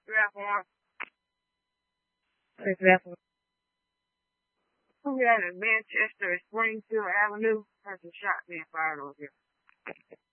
Platform. Exactly. We got in Manchester, Springfield Avenue. There's a shot being fired over here.